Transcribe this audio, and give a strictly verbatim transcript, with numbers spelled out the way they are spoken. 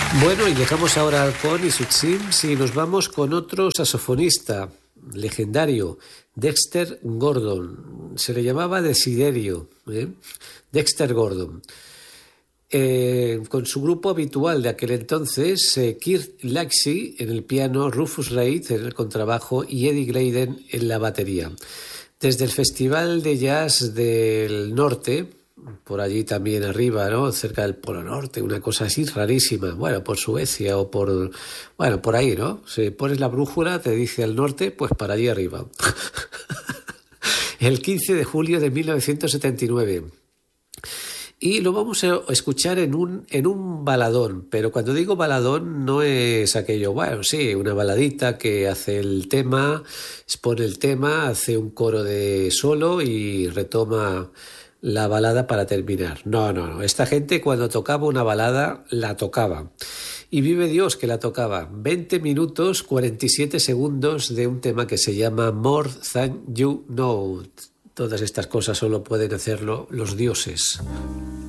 Bueno, y dejamos ahora Halcón y sus Sims y nos vamos con otro saxofonista legendario, Dexter Gordon. Se le llamaba Desiderio, ¿eh? Dexter Gordon. Eh, con su grupo habitual de aquel entonces, eh, Kirk Laxey en el piano, Rufus Reid en el contrabajo y Eddie Gleiden en la batería. Desde el Festival de Jazz del Norte, por allí también arriba, ¿no? Cerca del Polo Norte, una cosa así rarísima. Bueno, por Suecia o por... Bueno, por ahí, ¿no? Si pones la brújula, te dice al norte, pues para allí arriba. El quince de julio de mil novecientos setenta y nueve. Y lo vamos a escuchar en un, en un baladón, pero cuando digo baladón no es aquello, bueno, sí, una baladita que hace el tema, expone el tema, hace un coro de solo y retoma la balada para terminar. No, no, no. Esta gente cuando tocaba una balada, la tocaba. Y vive Dios que la tocaba. veinte minutos, cuarenta y siete segundos de un tema que se llama More Than You Know. Todas estas cosas solo pueden hacerlo los dioses.